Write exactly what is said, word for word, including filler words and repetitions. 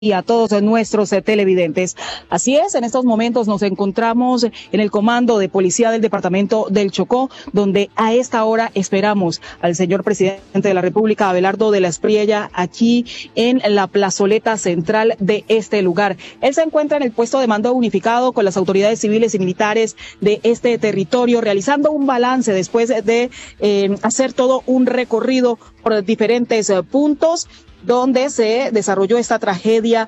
y a todos nuestros eh, televidentes. Así es, en estos momentos nos encontramos en el comando de policía del departamento del Chocó, donde a esta hora esperamos al señor presidente de la República, Abelardo de la Espriella, aquí en la plazoleta central de este lugar. Él se encuentra en el puesto de mando unificado con las autoridades civiles y militares de este territorio, realizando un balance después de eh, hacer todo un recorrido por diferentes eh, puntos donde se desarrolló esta tragedia